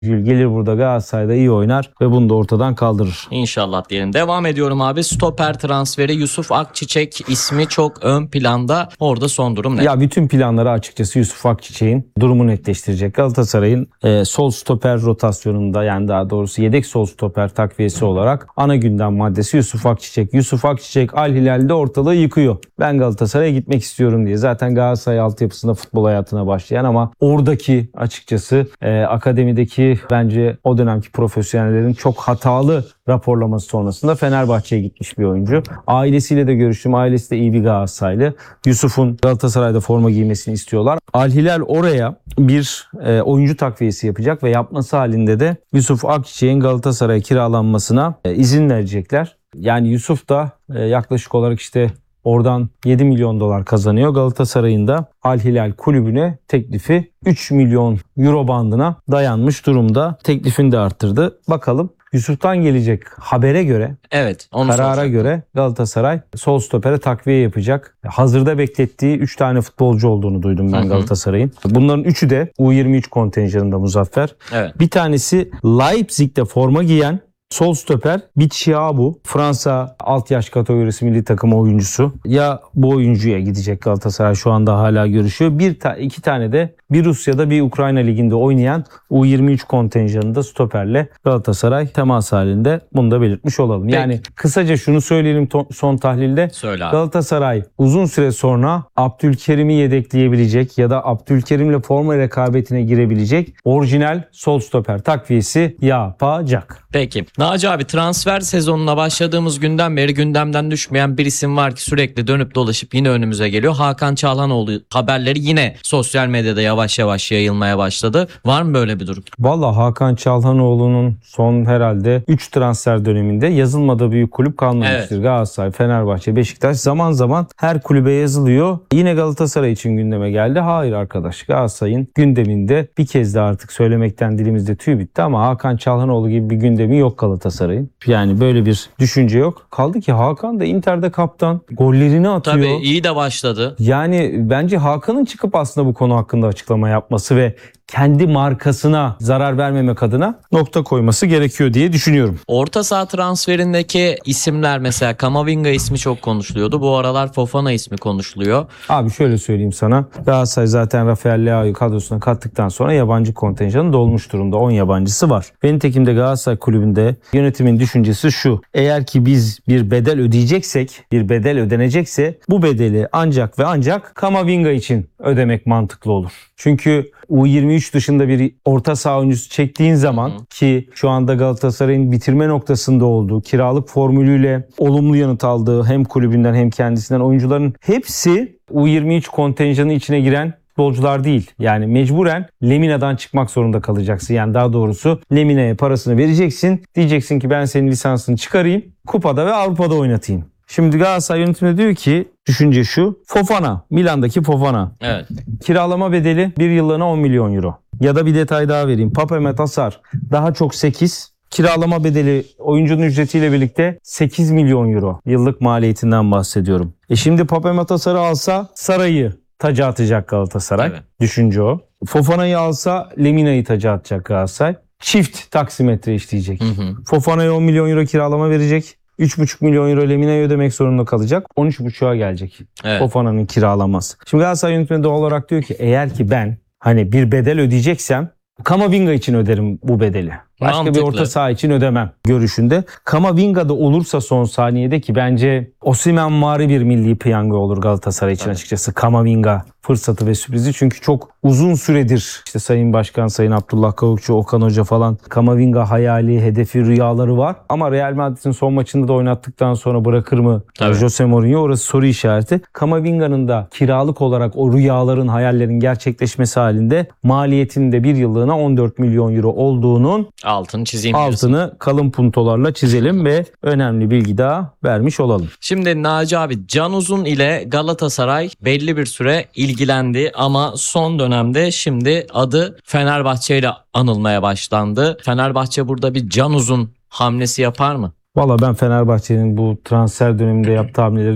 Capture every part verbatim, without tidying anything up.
Gelir burada Galatasaray'da iyi oynar ve bunu da ortadan kaldırır. İnşallah diyelim. Devam ediyorum abi. Stoper transferi Yusuf Akçiçek ismi çok ön planda. Orada son durum ne? Ya bütün planları açıkçası Yusuf Akçiçek'in durumu netleştirecek. Galatasaray'ın e, sol stoper rotasyonunda, yani daha doğrusu yedek sol stoper takviyesi olarak ana gündem maddesi Yusuf Akçiçek. Yusuf Akçiçek Al Hilal'de ortalığı yıkıyor. Ben Galatasaray'a gitmek istiyorum diye. Zaten Galatasaray altyapısında futbol hayatına başlayan ama oradaki açıkçası e, akademideki bence o dönemki profesyonellerin çok hatalı raporlaması sonrasında Fenerbahçe'ye gitmiş bir oyuncu. Ailesiyle de görüştüm. Ailesi de iyi bir Galatasaraylı. Yusuf'un Galatasaray'da forma giymesini istiyorlar. Al Hilal oraya bir e, oyuncu takviyesi yapacak ve yapması halinde de Yusuf Akçiçek'in Galatasaray'a kiralanmasına e, izin verecekler. Yani Yusuf da e, yaklaşık olarak işte oradan yedi milyon dolar kazanıyor. Galatasaray'ın da Al Hilal kulübüne teklifi üç milyon euro bandına dayanmış durumda. Teklifini de arttırdı. Bakalım Yusuf'tan gelecek habere göre, evet, onu karara soracaktım. göre Galatasaray sol stopere takviye yapacak. Hazırda beklettiği üç tane futbolcu olduğunu duydum ben Galatasaray'ın. Bunların üçü de U yirmi üç kontenjanında Muzaffer. Evet. Bir tanesi Leipzig'te forma giyen sol stoper Bichiabu, Fransa alt yaş kategorisi milli takım oyuncusu. Ya bu oyuncuya gidecek Galatasaray, şu anda hala görüşüyor. Bir ta- iki tane de bir Rusya'da bir Ukrayna liginde oynayan U yirmi üç kontenjanında stoperle Galatasaray temas halinde. Bunu da belirtmiş olalım. Peki. Yani kısaca şunu söyleyelim to- son tahlilde. Söyle abi. Galatasaray uzun süre sonra Abdülkerim'i yedekleyebilecek ya da Abdülkerim'le forma rekabetine girebilecek orijinal sol stoper takviyesi yapacak. Peki. Naci abi, transfer sezonuna başladığımız günden beri gündemden düşmeyen bir isim var ki sürekli dönüp dolaşıp yine önümüze geliyor. Hakan Çalhanoğlu haberleri yine sosyal medyada yavaş yavaş yayılmaya başladı. Var mı böyle bir durum? Vallahi Hakan Çalhanoğlu'nun son herhalde üç transfer döneminde yazılmadığı büyük kulüp kalmamıştır. Evet. Galatasaray, Fenerbahçe, Beşiktaş zaman zaman her kulübe yazılıyor. Yine Galatasaray için gündeme geldi. Hayır arkadaş, Galatasaray'ın gündeminde bir kez de artık söylemekten dilimizde tüy bitti ama Hakan Çalhanoğlu gibi bir gündemi yok Galatasaray'ın. Yani böyle bir düşünce yok. Kaldı ki Hakan da Inter'de kaptan. Gollerini atıyor. Tabii iyi de başladı. Yani bence Hakan'ın çıkıp aslında bu konu hakkında açıklama yapması ve kendi markasına zarar vermemek adına nokta koyması gerekiyor diye düşünüyorum. Orta saha transferindeki isimler, mesela Kamavinga ismi çok konuşuluyordu. Bu aralar Fofana ismi konuşuluyor. Abi şöyle söyleyeyim sana. Galatasaray zaten Rafael Leao'yu kadrosuna kattıktan sonra yabancı kontenjanı dolmuş durumda. on yabancısı var. Ve nitekim de Galatasaray kulübünde yönetimin düşüncesi şu: eğer ki biz bir bedel ödeyeceksek, bir bedel ödenecekse bu bedeli ancak ve ancak Kamavinga için ödemek mantıklı olur. Çünkü U yirmi üç dışında bir orta saha oyuncusu çektiğin zaman, hı hı, ki şu anda Galatasaray'ın bitirme noktasında olduğu, kiralık formülüyle olumlu yanıt aldığı hem kulübünden hem kendisinden oyuncuların hepsi U yirmi üç kontenjanı içine giren futbolcular değil. Yani mecburen Lemina'dan çıkmak zorunda kalacaksın. Yani daha doğrusu Lemina'ya parasını vereceksin. Diyeceksin ki ben senin lisansını çıkarayım, kupada ve Avrupa'da oynatayım. Şimdi Galatasaray yönetimi diyor ki, düşünce şu: Fofana, Milan'daki Fofana. Evet. Kiralama bedeli bir yıllığına on milyon euro. Ya da bir detay daha vereyim. Pape Matar daha çok sekiz. Kiralama bedeli oyuncunun ücretiyle birlikte sekiz milyon euro. Yıllık maliyetinden bahsediyorum. E şimdi Pape Matar'ı alsa Saray'ı taca atacak Galatasaray. Evet. Düşünce o. Fofana'yı alsa Lemina'yı taca atacak Galatasaray. Çift taksimetre işleyecek. Hı hı. Fofana'ya on milyon euro kiralama verecek. üç buçuk milyon euro Lemina'yı ödemek zorunda kalacak. on üç buçuğa gelecek. Evet. Fofana'nın kiralaması. Şimdi Galatasaray yönetmeni doğal olarak diyor ki, eğer ki ben hani bir bedel ödeyeceksem Kamavinga için öderim bu bedeli. Başka Mantıklı. bir orta saha için ödemem görüşünde. Kamavinga'da olursa son saniyede, ki bence Osimhenvari bir milli piyango olur Galatasaray için, evet, açıkçası Kamavinga fırsatı ve sürprizi. Çünkü çok uzun süredir işte Sayın Başkan, Sayın Abdullah Kavukçu, Okan Hoca falan Kamavinga hayali, hedefi, rüyaları var. Ama Real Madrid'in son maçında da oynattıktan sonra bırakır mı Tabii. Jose Mourinho? Orası soru işareti. Kamavinga'nın da kiralık olarak o rüyaların, hayallerin gerçekleşmesi halinde maliyetinin de bir yıllığına on dört milyon euro olduğunun altını çizeyim. Altını diyorsun. Kalın puntolarla çizelim ve önemli bilgi daha vermiş olalım. Şimdi Naci abi, Can Uzun ile Galatasaray belli bir süre ilgilendi ama son dönemde şimdi adı Fenerbahçe ile anılmaya başlandı. Fenerbahçe burada bir Can Uzun hamlesi yapar mı? Valla ben Fenerbahçe'nin bu transfer döneminde yaptığı hamleleri çok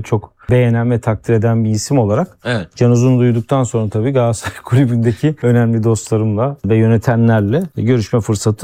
beğenen ve takdir eden bir isim olarak Evet. Can Uzun'u duyduktan sonra tabii Galatasaray Kulübü'ndeki önemli dostlarımla ve yönetenlerle görüşme fırsatı